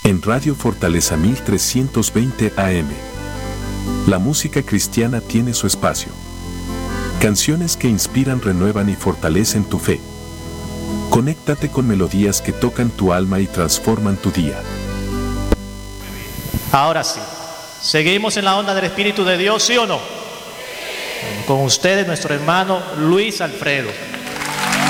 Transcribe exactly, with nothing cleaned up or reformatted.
En Radio Fortaleza mil trescientos veinte A M. La música cristiana tiene su espacio. Canciones que inspiran, renuevan y fortalecen tu fe. Conéctate con melodías que tocan tu alma y transforman tu día. Ahora sí, seguimos en la onda del Espíritu de Dios, ¿sí o no? Con ustedes, nuestro hermano Luis Alfredo.